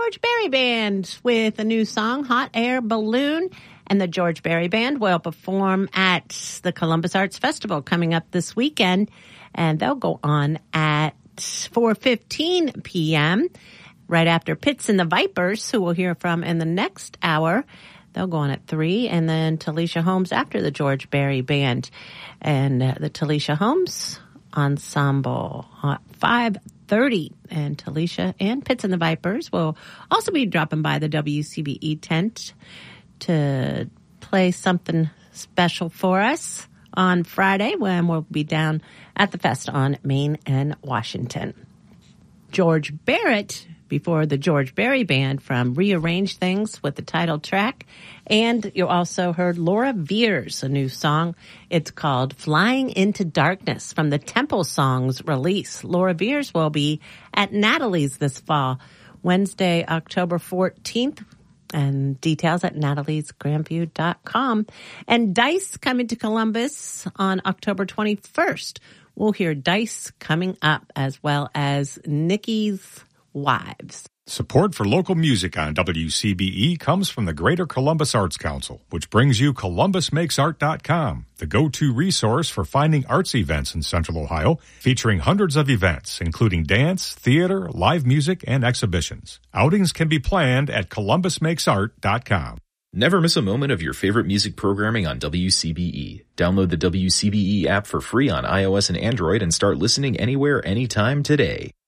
George Berry Band with a new song, Hot Air Balloon. And the George Berry Band will perform at the Columbus Arts Festival coming up this weekend. And they'll go on at 4:15 p.m. right after Pitts and the Vipers, who we'll hear from in the next hour. They'll go on at 3, and then Talisha Holmes after the George Berry Band. And the Talisha Holmes Ensemble at 5:30. And Talisha and Pitts and the Vipers will also be dropping by the WCBE tent to play something special for us on Friday when we'll be down at the fest on Main and Washington. George Barrett before the George Berry Band from Rearrange Things with the title track. And you also heard Laura Veers, a new song. It's called Flying into Darkness from the Temple Songs release. Laura Veers will be at Natalie's this fall, Wednesday, October 14th. And details at nataliesgrandview.com. And Dice coming to Columbus on October 21st. We'll hear Dice coming up, as well as Nikki's Wives. Support for local music on WCBE comes from the Greater Columbus Arts Council, which brings you ColumbusMakesArt.com, the go-to resource for finding arts events in Central Ohio, featuring hundreds of events, including dance, theater, live music, and exhibitions. Outings can be planned at ColumbusMakesArt.com. Never miss a moment of your favorite music programming on WCBE. Download the WCBE app for free on iOS and Android and start listening anywhere, anytime today.